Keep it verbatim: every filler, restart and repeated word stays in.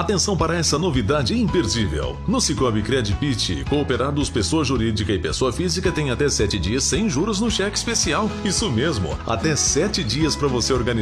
Atenção para essa novidade imperdível. No Cicobi Credit, cooperados pessoa jurídica e pessoa física tem até sete dias sem juros no cheque especial. Isso mesmo, até sete dias para você organizar